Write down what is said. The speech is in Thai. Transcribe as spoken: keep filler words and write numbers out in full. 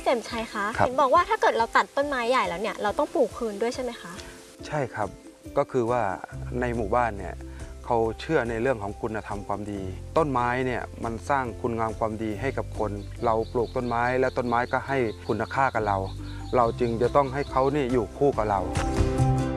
เจ่มชัยคะเห็นบอกว่าถ้าเกิดเราตัดต้นไม้ใหญ่แล้วเนี่ยเราต้องปลูกคืนด้วยใช่ไหมคะใช่ครับก็คือว่าในหมู่บ้านเนี่ยเขาเชื่อในเรื่องของคุณธรรมความดีต้นไม้เนี่ยมันสร้างคุณงามความดีให้กับคนเราปลูกต้นไม้และต้นไม้ก็ให้คุณค่ากับเราเราจึงจะต้องให้เขานี่อยู่คู่กับเรา